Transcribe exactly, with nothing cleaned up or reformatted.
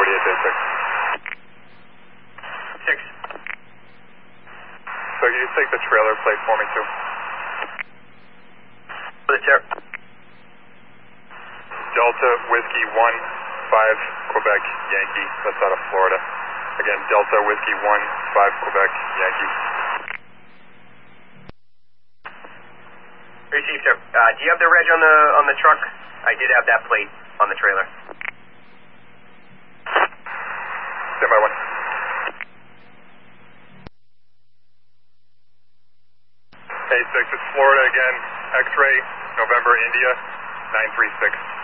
thirty-eight J six. Six. So you take the trailer plate for me too. For the chair. Delta Whiskey one five Quebec Yankee. That's out of Florida. Again, Delta Whiskey one five Quebec Yankee. Received, sir. Uh, do you have the reg on the on the truck? I did have that plate on the trailer. Stand by one. A six, it's Florida again. X-ray, November, India, nine three six.